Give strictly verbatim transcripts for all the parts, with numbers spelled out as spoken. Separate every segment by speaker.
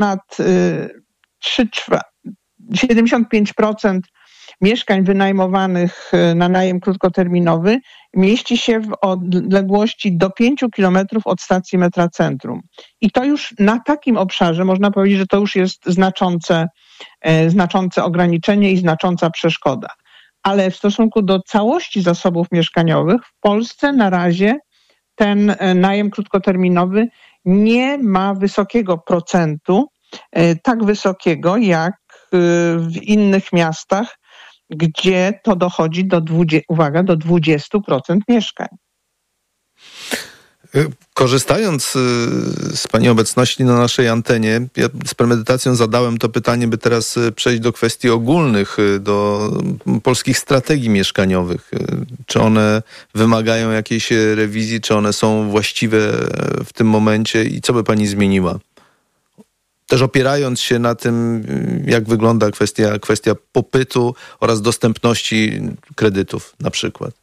Speaker 1: ponad siedemdziesiąt pięć procent mieszkań wynajmowanych na najem krótkoterminowy mieści się w odległości do pięciu kilometrów od stacji metra Centrum. I to już na takim obszarze można powiedzieć, że to już jest znaczące, znaczące ograniczenie i znacząca przeszkoda. Ale w stosunku do całości zasobów mieszkaniowych w Polsce na razie ten najem krótkoterminowy nie ma wysokiego procentu, tak wysokiego jak w innych miastach, gdzie to dochodzi do, uwaga, do dwudziestu procent mieszkań.
Speaker 2: Korzystając z Pani obecności na naszej antenie, ja z premedytacją zadałem to pytanie, by teraz przejść do kwestii ogólnych, do polskich strategii mieszkaniowych. Czy one wymagają jakiejś rewizji, czy one są właściwe w tym momencie i co by Pani zmieniła? Też opierając się na tym, jak wygląda kwestia, kwestia popytu oraz dostępności kredytów na przykład.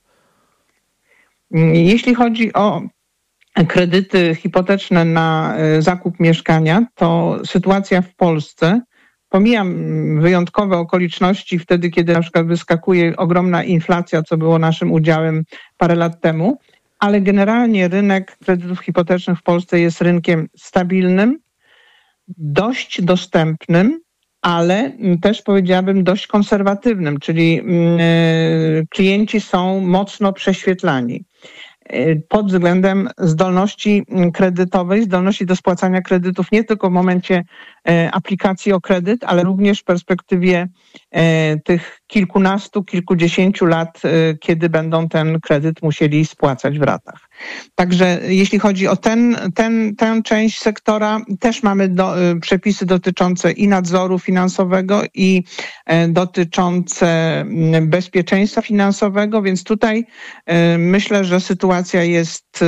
Speaker 1: Jeśli chodzi o kredyty hipoteczne na zakup mieszkania, to sytuacja w Polsce, pomijam wyjątkowe okoliczności wtedy, kiedy na przykład wyskakuje ogromna inflacja, co było naszym udziałem parę lat temu, ale generalnie rynek kredytów hipotecznych w Polsce jest rynkiem stabilnym, dość dostępnym, ale też powiedziałabym dość konserwatywnym, czyli klienci są mocno prześwietlani pod względem zdolności kredytowej, zdolności do spłacania kredytów nie tylko w momencie aplikacji o kredyt, ale również w perspektywie tych kilkunastu, kilkudziesięciu lat, kiedy będą ten kredyt musieli spłacać w ratach. Także jeśli chodzi o ten, ten, tę część sektora, też mamy do, przepisy dotyczące i nadzoru finansowego, i dotyczące bezpieczeństwa finansowego, więc tutaj myślę, że sytuacja jest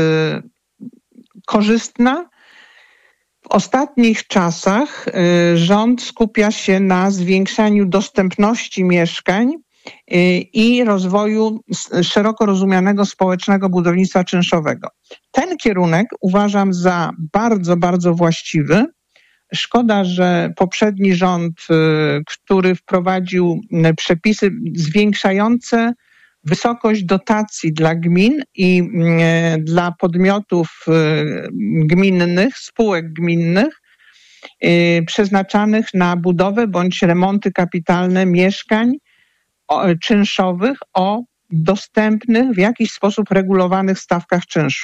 Speaker 1: korzystna. W ostatnich czasach rząd skupia się na zwiększaniu dostępności mieszkań i rozwoju szeroko rozumianego społecznego budownictwa czynszowego. Ten kierunek uważam za bardzo, bardzo właściwy. Szkoda, że poprzedni rząd, który wprowadził przepisy zwiększające wysokość dotacji dla gmin i dla podmiotów gminnych, spółek gminnych, przeznaczanych na budowę bądź remonty kapitalne mieszkań czynszowych o dostępnych, w jakiś sposób regulowanych stawkach czynszu.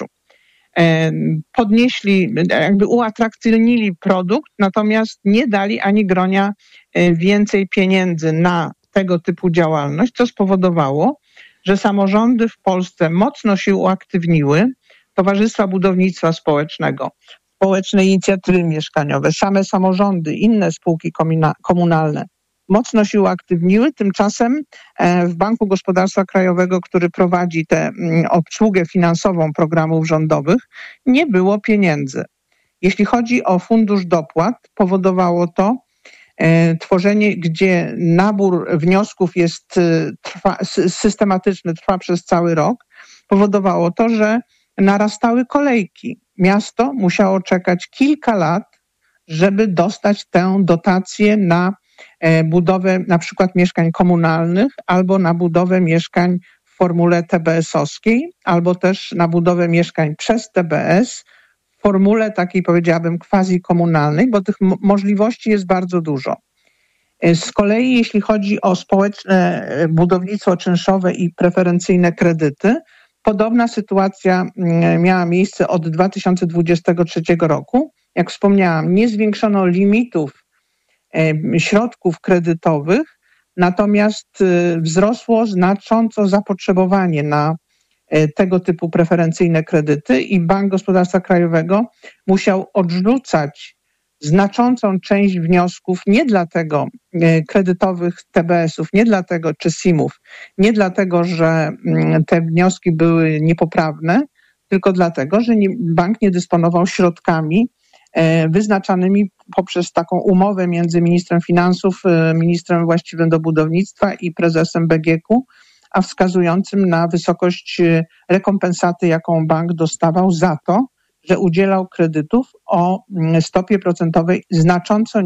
Speaker 1: Podnieśli, jakby uatrakcyjnili produkt, natomiast nie dali ani gronia więcej pieniędzy na tego typu działalność, co spowodowało, że samorządy w Polsce mocno się uaktywniły, towarzystwa budownictwa społecznego, społeczne inicjatywy mieszkaniowe, same samorządy, inne spółki komunalne mocno się uaktywniły. Tymczasem w Banku Gospodarstwa Krajowego, który prowadzi tę obsługę finansową programów rządowych, nie było pieniędzy. Jeśli chodzi o fundusz dopłat, powodowało to tworzenie, gdzie nabór wniosków jest trwa, systematyczny, trwa przez cały rok, powodowało to, że narastały kolejki. Miasto musiało czekać kilka lat, żeby dostać tę dotację na budowę na przykład mieszkań komunalnych albo na budowę mieszkań w formule T B S-owskiej, albo też na budowę mieszkań przez T B S w formule takiej, powiedziałabym, quasi-komunalnej, bo tych mo- możliwości jest bardzo dużo. Z kolei jeśli chodzi o społeczne budownictwo czynszowe i preferencyjne kredyty, podobna sytuacja miała miejsce od dwa tysiące dwudziestego trzeciego roku. Jak wspomniałam, nie zwiększono limitów środków kredytowych, natomiast wzrosło znacząco zapotrzebowanie na tego typu preferencyjne kredyty i Bank Gospodarstwa Krajowego musiał odrzucać znaczącą część wniosków nie dlatego kredytowych T B S-ów, nie dlatego czy S I M-ów, nie dlatego, że te wnioski były niepoprawne, tylko dlatego, że nie, bank nie dysponował środkami wyznaczanymi poprzez taką umowę między ministrem finansów, ministrem właściwym do budownictwa i prezesem B G K-u, a wskazującym na wysokość rekompensaty, jaką bank dostawał za to, że udzielał kredytów o stopie procentowej znacząco